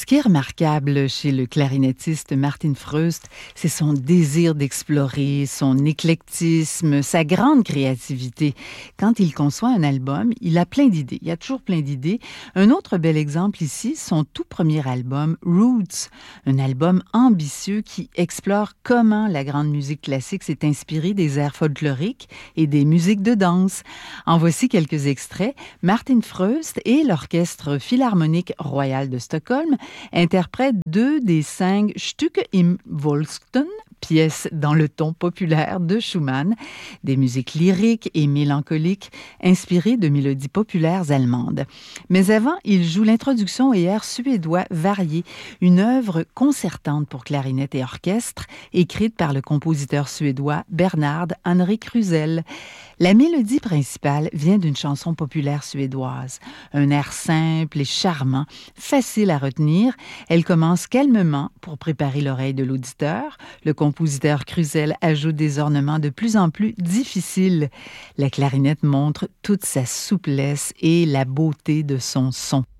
Ce qui est remarquable chez le clarinettiste Martin Freust, c'est son désir d'explorer, son éclectisme, sa grande créativité. Quand il conçoit un album, il a plein d'idées. Il y a toujours plein d'idées. Un autre bel exemple ici, son tout premier album, Roots, un album ambitieux qui explore comment la grande musique classique s'est inspirée des airs folkloriques et des musiques de danse. En voici quelques extraits. Martin Freust et l'Orchestre Philharmonique Royal de Stockholm interprète 2 des 5 Stücke im Volkston, pièces dans le ton populaire de Schumann, des musiques lyriques et mélancoliques inspirées de mélodies populaires allemandes. Mais avant, il joue l'introduction et airs suédois variés, une œuvre concertante pour clarinette et orchestre, écrite par le compositeur suédois Bernhard Henrik Rüssel. La mélodie principale vient d'une chanson populaire suédoise, un air simple et charmant, facile à retenir. Elle commence calmement pour préparer l'oreille de l'auditeur. Le compositeur Rüssel ajoute des ornements de plus en plus difficiles. La clarinette montre toute sa souplesse et la beauté de son son.